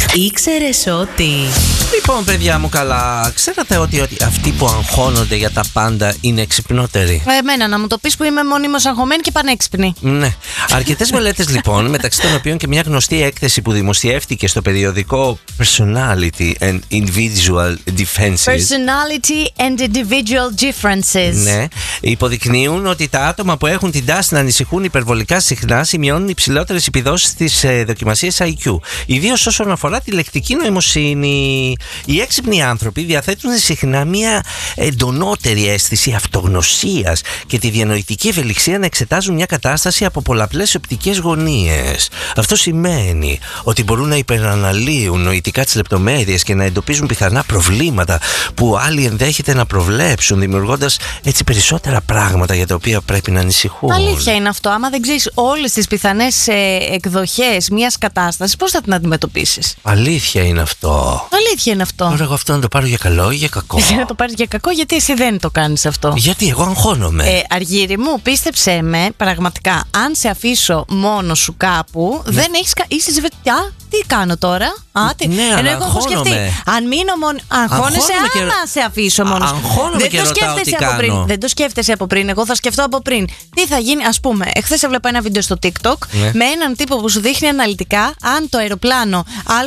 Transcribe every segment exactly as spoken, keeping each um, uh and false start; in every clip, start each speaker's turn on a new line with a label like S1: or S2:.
S1: Ήξερες ότι...
S2: Λοιπόν, παιδιά μου, καλά. Ξέρατε ότι, ότι αυτοί που αγχώνονται για τα πάντα είναι εξυπνότεροι?
S3: Εμένα να μου το πεις που είμαι μόνιμος αγχωμένη και πανέξυπνη.
S2: Ναι. Αρκετές μελέτες λοιπόν, μεταξύ των οποίων και μια γνωστή έκθεση που δημοσιεύτηκε στο περιοδικό Personality and Individual Differences.
S3: Personality and Individual Differences.
S2: Ναι. Υποδεικνύουν ότι τα άτομα που έχουν την τάση να ανησυχούν υπερβολικά συχνά σημειώνουν υψηλότερες επιδόσεις στις ε, δοκιμασίες άι κιου. Ιδίως όσον αφορά τη λεκτική νοημοσύνη. Οι έξυπνοι άνθρωποι διαθέτουν συχνά μια εντονότερη αίσθηση αυτογνωσίας και τη διανοητική ευελιξία να εξετάζουν μια κατάσταση από πολλαπλές οπτικές γωνίες. Αυτό σημαίνει ότι μπορούν να υπεραναλύουν νοητικά τις λεπτομέρειες και να εντοπίζουν πιθανά προβλήματα που άλλοι ενδέχεται να προβλέψουν, δημιουργώντας έτσι περισσότερα πράγματα για τα οποία πρέπει να ανησυχούν.
S3: Αλήθεια είναι αυτό. Άμα δεν ξέρεις όλες τις πιθανές ε, εκδοχές μιας κατάστασης, πώς θα την αντιμετωπίσεις?
S2: Αλήθεια είναι αυτό.
S3: Αλήθεια είναι αυτό.
S2: Τώρα εγώ αυτό να το πάρω για καλό ή για κακό?
S3: Εσύ να το πάρεις για κακό, γιατί εσύ δεν το κάνεις αυτό?
S2: Γιατί εγώ αγχώνομαι.
S3: Ε, Αργύρι μου, πίστεψέ με, πραγματικά, αν σε αφήσω μόνο σου κάπου, ναι. δεν έχεις. Κα... Είσαι ζευγιά. Τι κάνω τώρα? Α, τι...
S2: Ναι,
S3: ενώ εγώ έχω σκεφτεί. Αν μείνω μόνο. Αγχώνεσαι, άμα και... σε αφήσω μόνο.
S2: Αγχώνομαι δεν και το σκέφτεσαι
S3: από πριν. Δεν το σκέφτεσαι από πριν. Εγώ θα σκεφτώ από πριν. Τι θα γίνει, ας πούμε, εχθές έβλεπα ένα βίντεο στο TikTok ναι. με έναν τύπο που σου δείχνει αναλυτικά αν το αεροπλάνο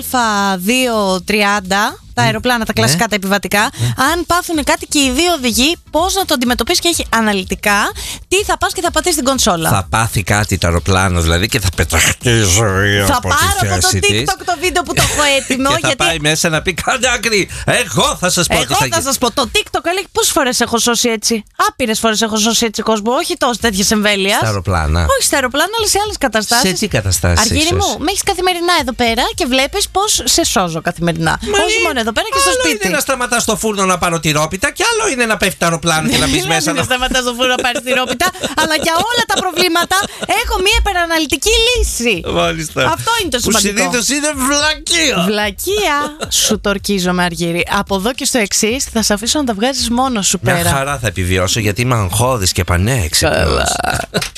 S3: Α δύο τριάντα. Τα αεροπλάνα, τα κλασικά, ναι. τα επιβατικά, ναι. αν πάθουν κάτι και οι δύο οδηγοί, πώς να το αντιμετωπίσει, και έχει αναλυτικά τι θα πας και θα πατήσεις την κονσόλα.
S2: Θα πάθει κάτι το αεροπλάνο δηλαδή και θα πεταχτεί η ζωή.
S3: Θα πάρω από το TikTok της. το βίντεο που το έχω έτοιμο.
S2: Και
S3: γιατί...
S2: θα πάει μέσα να πει κάντε άκρη. Εγώ θα σας πω.
S3: Εγώ θα, θα σας πω. Το TikTok έλεγε πόσες φορές έχω σώσει έτσι. Άπειρες φορές έχω σώσει έτσι κόσμο. Όχι τόσο τέτοιες εμβέλειας.
S2: Στα αεροπλάνα.
S3: Όχι στα αεροπλάνα, αλλά σε άλλες καταστάσεις.
S2: Σε τι καταστάσεις?
S3: Αργύρι μου, με έχεις καθημερινά εδώ πέρα και βλέπεις πώς σε σώζω καθημερινά. Όχι μόνο εδώ πέρα και στο σπίτι.
S2: Είναι να σταματάς στο φούρνο να πάρω τη ρόπιτα, και άλλο είναι να πέφτει το αεροπλάνο και να μπει μέσα.
S3: Δεν σταματάς στο φούρνο να πάρεις τη ρόπιτα, αλλά για όλα τα προβλήματα έχω μια υπεραναλυτική λύση.
S2: Μάλιστα.
S3: Αυτό είναι το σημαντικό.
S2: Που συνήθως είναι βλακεία.
S3: Βλακεία. Σου το ορκίζομαι, Αργύρι. Από εδώ και στο εξής θα σε αφήσω να τα βγάζεις μόνος σου πέρα.
S2: Μια χαρά θα επιβιώσω, γιατί είμαι αγχώδης και πανέξυπνος.